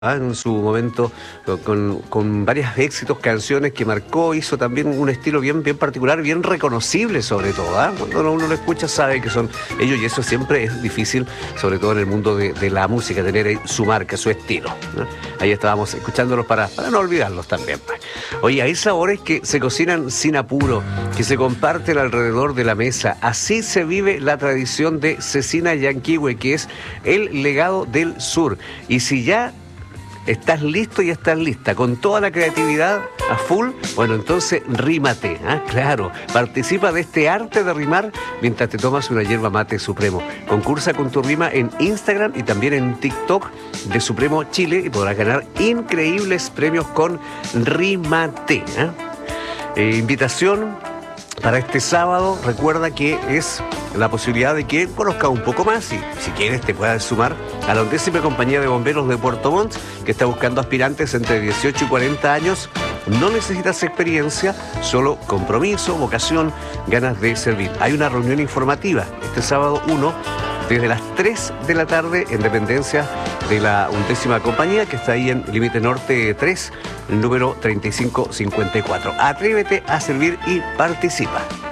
En su momento con varios éxitos, canciones que marcó, hizo también un estilo bien particular, bien reconocible sobre todo. Cuando uno lo escucha sabe que son ellos y eso siempre es difícil, sobre todo en el mundo de la música, tener ahí su marca, su estilo, ¿no? Ahí estábamos escuchándolos para no olvidarlos también. Oye, hay sabores que se cocinan sin apuro, que se comparten alrededor de la mesa. Así se vive la tradición de Cecina Llanquihue, que es el legado del sur. Y si ya estás listo y estás lista, con toda la creatividad a full, bueno, entonces rímate, claro, participa de este arte de rimar mientras te tomas una yerba mate Supremo. Concursa con tu rima en Instagram y también en TikTok de Supremo Chile y podrás ganar increíbles premios con Rímate. Invitación para este sábado, recuerda que es la posibilidad de que conozcas un poco más y si quieres te puedas sumar a la 11ª Compañía de Bomberos de Puerto Montt, que está buscando aspirantes entre 18 y 40 años. No necesitas experiencia, solo compromiso, vocación, ganas de servir. Hay una reunión informativa este sábado 1 desde las 3 de la tarde en dependencia de la 11ª Compañía, que está ahí en Límite Norte 3, número 3554. Atrévete a servir y participa.